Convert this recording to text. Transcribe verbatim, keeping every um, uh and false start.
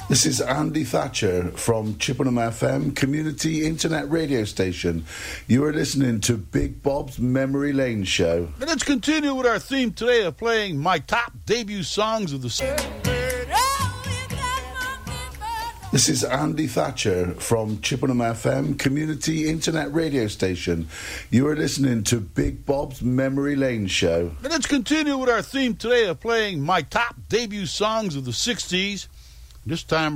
This is Andy Thatcher from Chippenham F M, community internet radio station. You are listening to Big Bob's Memory Lane Show. And let's continue with our theme today of playing my top debut songs of the... This is Andy Thatcher from Chippenham F M, community internet radio station. You are listening to Big Bob's Memory Lane Show. And let's continue with our theme today of playing my top debut songs of the sixties. This time